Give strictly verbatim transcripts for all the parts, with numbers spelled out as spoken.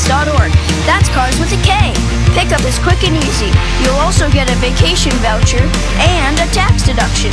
cars dot org. That's cars with a K. Pickup is quick and easy. You'll also get a vacation voucher and a tax deduction.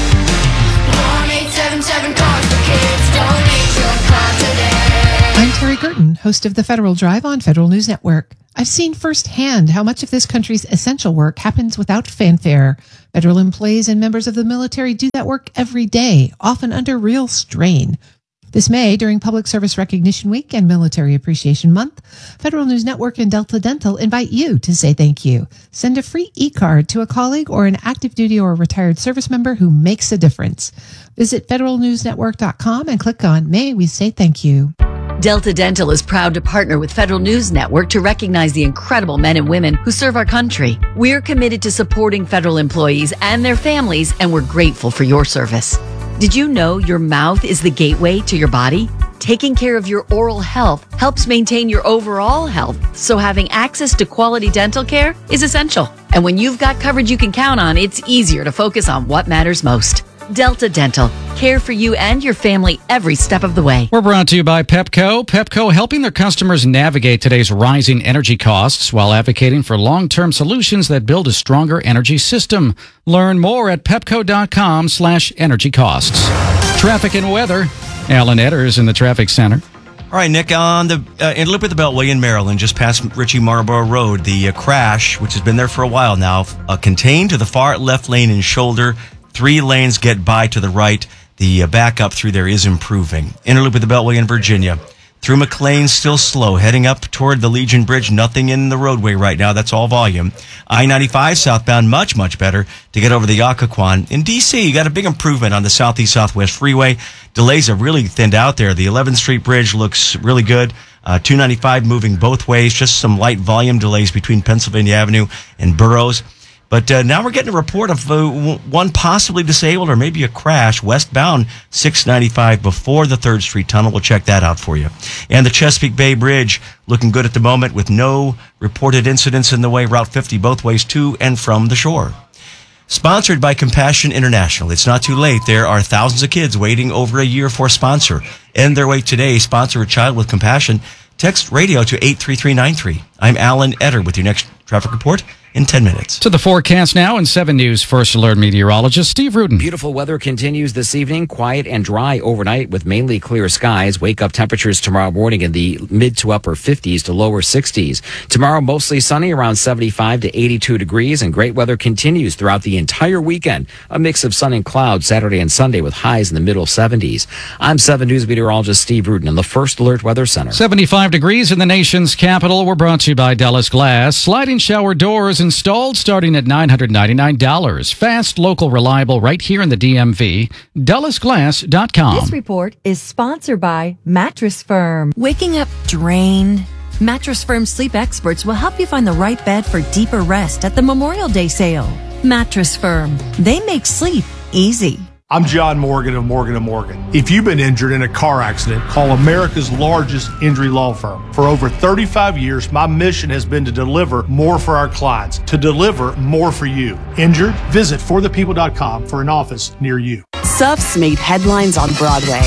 one eight seven seven cars for kids. Donate your car today. I'm Terry Gerton, host of the Federal Drive on Federal News Network. I've seen firsthand how much of this country's essential work happens without fanfare. Federal employees and members of the military do that work every day, often under real strain. This May, during Public Service Recognition Week and Military Appreciation Month, Federal News Network and Delta Dental invite you to say thank you. Send a free e-card to a colleague or an active duty or retired service member who makes a difference. Visit federal news network dot com and click on May We Say Thank You. Delta Dental is proud to partner with Federal News Network to recognize the incredible men and women who serve our country. We're committed to supporting federal employees and their families, and we're grateful for your service. Did you know your mouth is the gateway to your body? Taking care of your oral health helps maintain your overall health, so having access to quality dental care is essential. And when you've got coverage you can count on, it's easier to focus on what matters most. Delta Dental. Care for you and your family every step of the way. We're brought to you by Pepco. Pepco helping their customers navigate today's rising energy costs while advocating for long-term solutions that build a stronger energy system. Learn more at pepco.com slash energy costs. Traffic and weather. Alan Edders in the traffic center. All right, Nick, on the uh, in Loop at the Beltway in Maryland, just past Ritchie Marlborough Road, the uh, crash, which has been there for a while now, uh, contained to the far left lane and shoulder. Three lanes get by to the right. The uh, backup through there is improving. Inner Loop at the Beltway in Virginia. Through McLean, still slow. Heading up toward the Legion Bridge, nothing in the roadway right now. That's all volume. I ninety-five southbound, much, much better to get over the Occoquan. In D C, you got a big improvement on the Southeast Southwest Freeway. Delays are really thinned out there. The eleventh Street Bridge looks really good. Uh, two ninety-five moving both ways. Just some light volume delays between Pennsylvania Avenue and Burroughs. But uh, now we're getting a report of uh, one possibly disabled or maybe a crash westbound six ninety-five before the third Street Tunnel. We'll check that out for you. And the Chesapeake Bay Bridge looking good at the moment with no reported incidents in the way. Route fifty both ways to and from the shore. Sponsored by Compassion International. It's not too late. There are thousands of kids waiting over a year for a sponsor. End their wait today. Sponsor a child with compassion. Text radio to eight three three nine three. I'm Alan Etter with your next traffic report in ten minutes. To the forecast now in seven News First Alert meteorologist Steve Rudin. Beautiful weather continues this evening. Quiet and dry overnight with mainly clear skies. Wake up temperatures tomorrow morning in the mid to upper fifties to lower sixties. Tomorrow mostly sunny around seventy-five to eighty-two degrees, and great weather continues throughout the entire weekend. A mix of sun and clouds Saturday and Sunday with highs in the middle seventies. I'm seven News meteorologist Steve Rudin in the First Alert Weather Center. seventy-five degrees in the nation's capital. We're brought to you by Dallas Glass. Sliding shower doors installed starting at nine hundred ninety-nine dollars. Fast, local, reliable, right here in the D M V. Dallas Glass dot com. This report is sponsored by Mattress Firm. Waking up drained? Mattress Firm sleep experts will help you find the right bed for deeper rest at the Memorial Day sale. Mattress Firm. They make sleep easy. I'm John Morgan of Morgan and Morgan. If you've been injured in a car accident, call America's largest injury law firm. For over thirty-five years, my mission has been to deliver more for our clients, to deliver more for you. Injured? Visit for the people dot com for an office near you. Suffs made headlines on Broadway.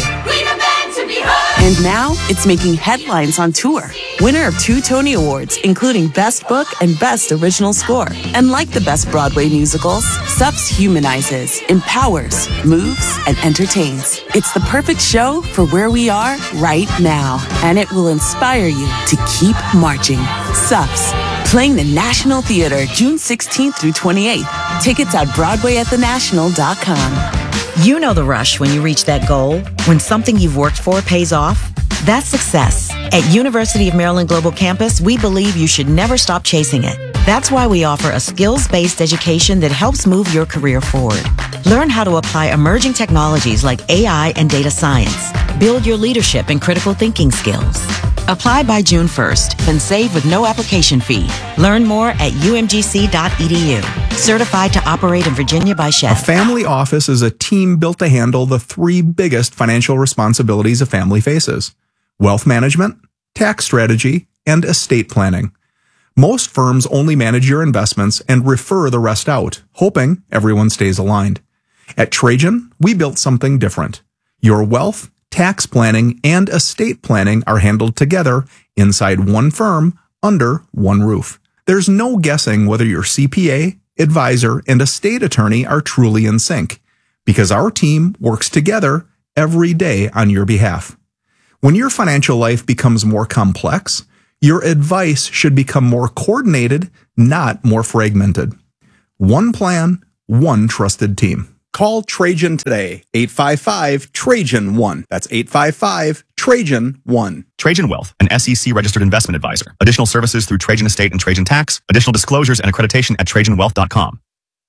And now it's making headlines on tour. Winner of two Tony Awards, including Best Book and Best Original Score. And like the best Broadway musicals, Suffs humanizes, empowers, moves, and entertains. It's the perfect show for where we are right now. And it will inspire you to keep marching. Suffs, playing the National Theater June sixteenth through twenty-eighth. Tickets at broadway at the national dot com. You know the rush when you reach that goal, when something you've worked for pays off. That's success. At University of Maryland Global Campus, we believe you should never stop chasing it. That's why we offer a skills-based education that helps move your career forward. Learn how to apply emerging technologies like A I and data science. Build your leadership and critical thinking skills. Apply by June first and save with no application fee. Learn more at u m g c dot e d u. Certified to operate in Virginia by Chef. A family office is a team built to handle the three biggest financial responsibilities a family faces: wealth management, tax strategy, and estate planning. Most firms only manage your investments and refer the rest out, hoping everyone stays aligned. At Trajan, we built something different. Your wealth tax planning, and estate planning are handled together inside one firm under one roof. There's no guessing whether your C P A, advisor, and estate attorney are truly in sync, because our team works together every day on your behalf. When your financial life becomes more complex, your advice should become more coordinated, not more fragmented. One plan, one trusted team. Call Trajan today, eight five five, Trajan one. That's eight five five, Trajan one. Trajan Wealth, an S E C-registered investment advisor. Additional services through Trajan Estate and Trajan Tax. Additional disclosures and accreditation at trajan wealth dot com.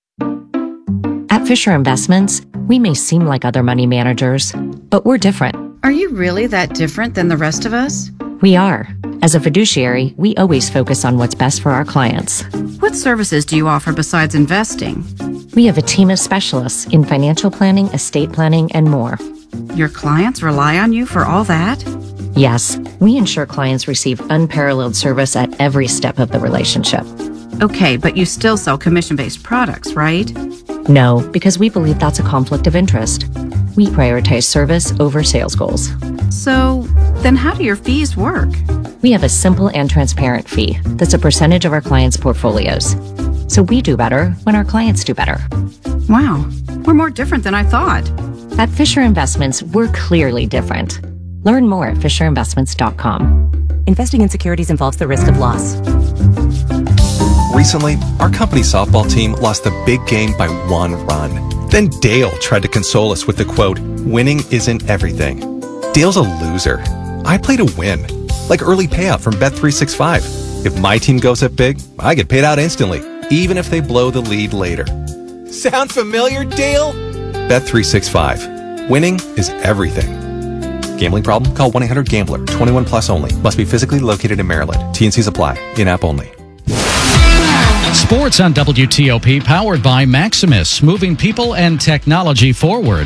At Fisher Investments, we may seem like other money managers, but we're different. Are you really that different than the rest of us? We are. As a fiduciary, we always focus on what's best for our clients. What services do you offer besides investing? We have a team of specialists in financial planning, estate planning, and more. Your clients rely on you for all that? Yes, we ensure clients receive unparalleled service at every step of the relationship. Okay, but you still sell commission-based products, right? No, because we believe that's a conflict of interest. We prioritize service over sales goals. So, then how do your fees work? We have a simple and transparent fee that's a percentage of our clients' portfolios. So we do better when our clients do better. Wow, we're more different than I thought. At Fisher Investments, we're clearly different. Learn more at fisher investments dot com. Investing in securities involves the risk of loss. Recently, our company softball team lost the big game by one run. Then Dale tried to console us with the quote, "Winning isn't everything." Dale's a loser. I play to win, like early payout from Bet three sixty-five. If my team goes up big, I get paid out instantly, even if they blow the lead later. Sound familiar, Dale? Bet three sixty-five. Winning is everything. Gambling problem? Call one eight hundred gambler. twenty-one plus only. Must be physically located in Maryland. T and Cs apply. In-app only. Sports on W T O P, powered by Maximus, moving people and technology forward.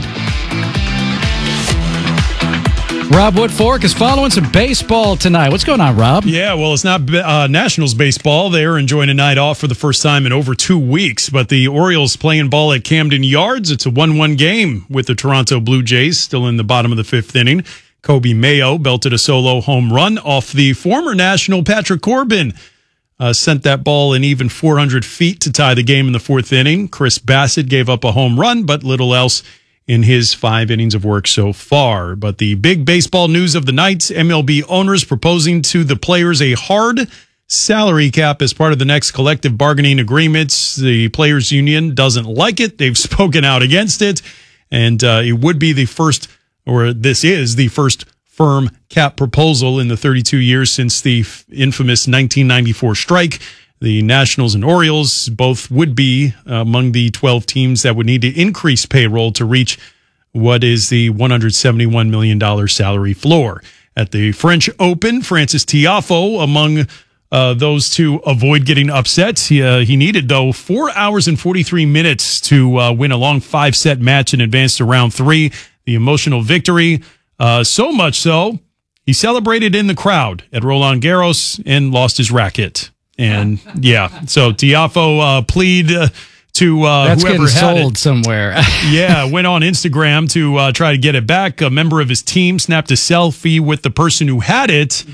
Rob Woodfork is following some baseball tonight. What's going on, Rob? Yeah, well, it's not uh, Nationals baseball. They're enjoying a night off for the first time in over two weeks. But the Orioles playing ball at Camden Yards. It's a one one game with the Toronto Blue Jays still in the bottom of the fifth inning. Kobe Mayo belted a solo home run off the former National Patrick Corbin. Uh, sent that ball an even four hundred feet to tie the game in the fourth inning. Chris Bassett gave up a home run, but little else in his five innings of work so far. But the big baseball news of the night, M L B owners proposing to the players a hard salary cap as part of the next collective bargaining agreements. The players union doesn't like it. They've spoken out against it. And uh, it would be the first, or this is the first firm cap proposal in the thirty-two years since the infamous nineteen ninety-four strike. The Nationals and Orioles both would be among the twelve teams that would need to increase payroll to reach what is the one hundred seventy-one million dollars salary floor. At the French Open, Francis Tiafoe among uh, those to avoid getting upset. He, uh, he needed, though, four hours and forty-three minutes to uh, win a long five-set match and advance to round three. The emotional victory, uh, so much so, he celebrated in the crowd at Roland Garros and lost his racket. And yeah, so Tiafoe uh, plead uh, to uh, That's whoever getting had sold it. somewhere. Yeah, went on Instagram to uh, try to get it back. A member of his team snapped a selfie with the person who had it,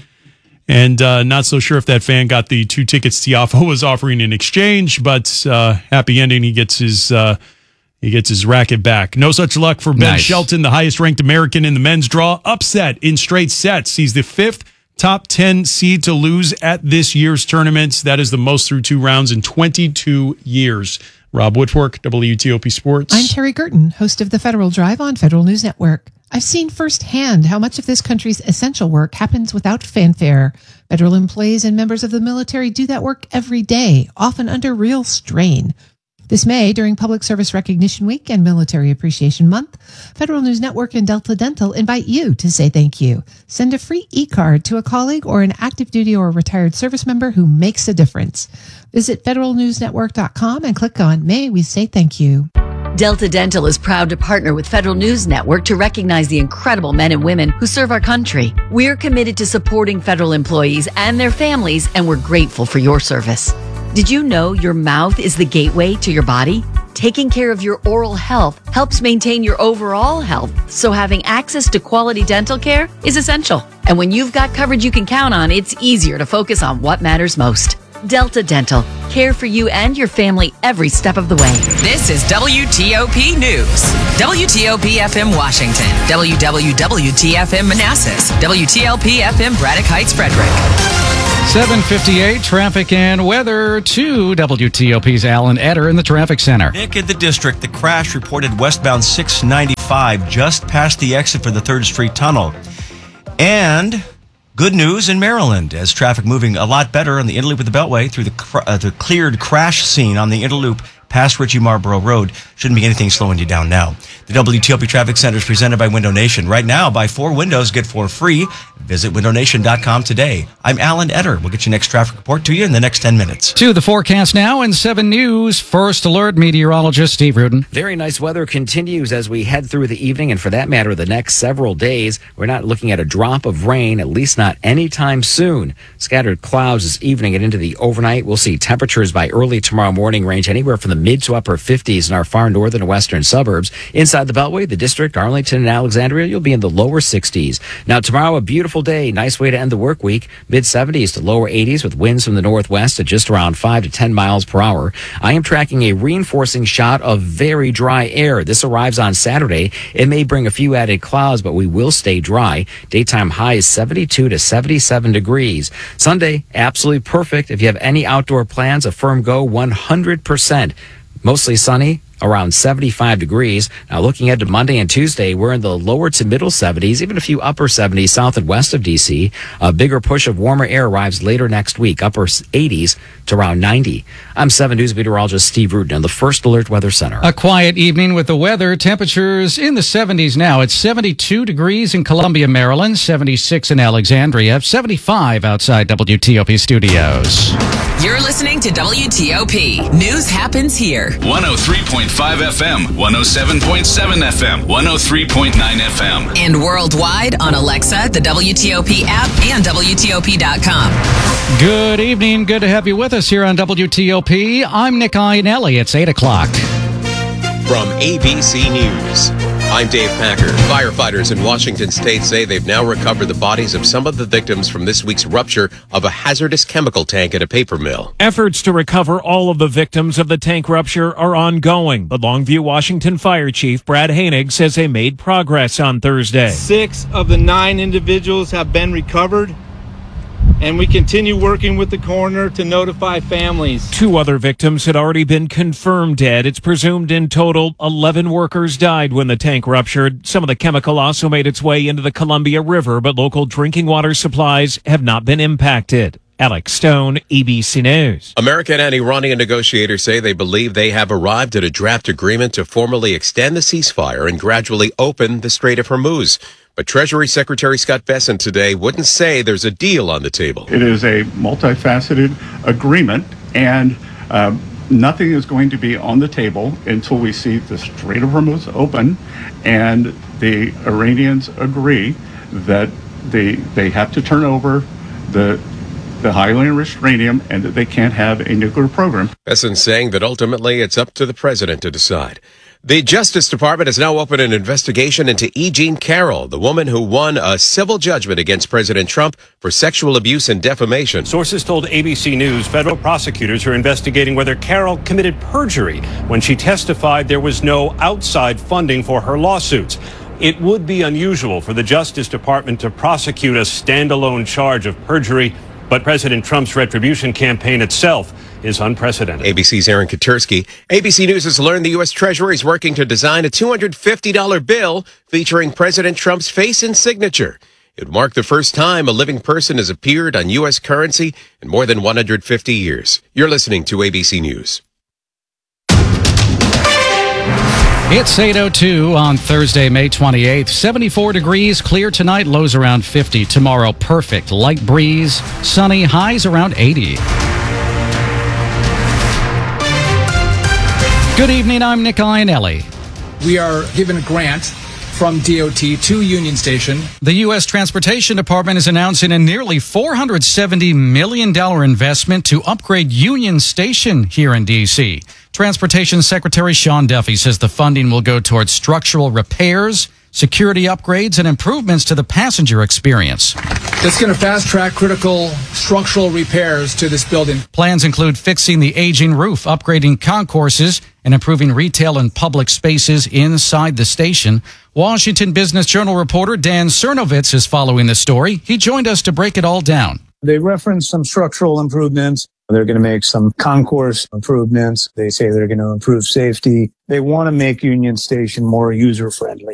and uh, not so sure if that fan got the two tickets Tiafoe was offering in exchange. But uh, happy ending, he gets his uh, he gets his racket back. No such luck for Ben Nice. Shelton, the highest ranked American in the men's draw. Upset in straight sets. He's the fifth top ten seed to lose at this year's tournament. That is the most through two rounds in twenty-two years. Rob Woodfork, W T O P Sports. I'm Terry Gerton, host of the Federal Drive on Federal News Network. I've seen firsthand how much of this country's essential work happens without fanfare. Federal employees and members of the military do that work every day, often under real strain. This May, during Public Service Recognition Week and Military Appreciation Month, Federal News Network and Delta Dental invite you to say thank you. Send a free e-card to a colleague or an active duty or retired service member who makes a difference. Visit federal news network dot com and click on May We Say Thank You. Delta Dental is proud to partner with Federal News Network to recognize the incredible men and women who serve our country. We're committed to supporting federal employees and their families, and we're grateful for your service. Did you know your mouth is the gateway to your body? taking care of your oral health helps maintain your overall health, so having access to quality dental care is essential. And when you've got coverage you can count on, it's easier to focus on what matters most. Delta Dental. Care for you and your family every step of the way. This is W T O P News. W T O P F M Washington. W W W T F M Manassas. W T L P F M Braddock Heights, Frederick. seven fifty-eight, traffic and weather to W T O P's Alan Etter in the traffic center. Nick in the district, the crash reported westbound six ninety-five just past the exit for the third Street Tunnel. And good news in Maryland, as traffic moving a lot better on the Interloop with the Beltway through the, cr- uh, the cleared crash scene on the Interloop past Ritchie Marlboro Road. Shouldn't be anything slowing you down now. The W T O P Traffic Center is presented by Window Nation. Right now, buy four windows, get four free. Visit window nation dot com today. I'm Alan Etter. We'll get your next traffic report to you in the next ten minutes. To the forecast now in seven News. First Alert meteorologist Steve Rudin. Very nice weather continues as we head through the evening, and for that matter, the next several days. We're not looking at a drop of rain, at least not anytime soon. Scattered clouds this evening and into the overnight. We'll see temperatures by early tomorrow morning range anywhere from the mid to upper fifties in our far northern and western suburbs. Inside the Beltway, the district, Arlington and Alexandria, you'll be in the lower sixties. Now, tomorrow, a beautiful day. Nice way to end the work week. Mid seventies to lower eighties with winds from the northwest at just around five to ten miles per hour. I am tracking a reinforcing shot of very dry air. This arrives on Saturday. It may bring a few added clouds, but we will stay dry. Daytime high is seventy-two to seventy-seven degrees. Sunday, absolutely perfect. If you have any outdoor plans, a firm go one hundred percent. Mostly sunny, around seventy-five degrees. Now, looking ahead to Monday and Tuesday, we're in the lower to middle seventies, even a few upper seventies south and west of D C. A bigger push of warmer air arrives later next week, upper eighties to around ninety. I'm seven News meteorologist Steve Rudin in the First Alert Weather Center. A quiet evening with the weather. Temperatures in the seventies now. It's seventy-two degrees in Columbia, Maryland, seventy-six in Alexandria, seventy-five outside W T O P studios. You're listening to W T O P. News happens here. one oh three point five F M, one oh seven point seven F M, one oh three point nine F M. And worldwide on Alexa, the W T O P app, and W T O P dot com. Good evening. Good to have you with us here on W T O P. I'm Nick Iannelli. It's eight o'clock. From A B C News, I'm Dave Packer. Firefighters in Washington state say they've now recovered the bodies of some of the victims from this week's rupture of a hazardous chemical tank at a paper mill. Efforts to recover all of the victims of the tank rupture are ongoing, but Longview, Washington Fire Chief Brad Hainig says they made progress on Thursday. Six of the nine individuals have been recovered, and we continue working with the coroner to notify families. Two other victims had already been confirmed dead. It's presumed in total eleven workers died when the tank ruptured. Some of the chemical also made its way into the Columbia River, but local drinking water supplies have not been impacted. Alex Stone, A B C News. American and Iranian negotiators say they believe they have arrived at a draft agreement to formally extend the ceasefire and gradually open the Strait of Hormuz. But Treasury Secretary Scott Bessent today wouldn't say there's a deal on the table. It is a multifaceted agreement, and uh, nothing is going to be on the table until we see the Strait of Hormuz open and the Iranians agree that they they have to turn over the the highly enriched uranium and that they can't have a nuclear program. Bessent saying that ultimately it's up to the president to decide. The Justice Department has now opened an investigation into E. Jean Carroll, the woman who won a civil judgment against President Trump for sexual abuse and defamation. Sources told A B C News federal prosecutors are investigating whether Carroll committed perjury when she testified there was no outside funding for her lawsuits. It would be unusual for the Justice Department to prosecute a standalone charge of perjury, but President Trump's retribution campaign itself is unprecedented. A B C's Aaron Katersky. A B C News has learned the U S. Treasury is working to design a two hundred fifty dollars bill featuring President Trump's face and signature. It would mark the first time a living person has appeared on U S currency in more than one hundred fifty years. You're listening to A B C News. It's eight oh two on Thursday, May twenty-eighth. seventy-four degrees, clear tonight, lows around fifty. Tomorrow, perfect. Light breeze, sunny, highs around eighty. Good evening, I'm Nick Iannelli. We are given a grant from D O T to Union Station. The U S Transportation Department is announcing a nearly four hundred seventy million dollars investment to upgrade Union Station here in D C. Transportation Secretary Sean Duffy says the funding will go towards structural repairs, security upgrades, and improvements to the passenger experience. That's going to fast-track critical structural repairs to this building. Plans include fixing the aging roof, upgrading concourses, and improving retail and public spaces inside the station. Washington Business Journal reporter Dan Cernovitz is following the story. He joined us to break it all down. They reference some structural improvements. They're going to make some concourse improvements. They say they're going to improve safety. They want to make Union Station more user-friendly.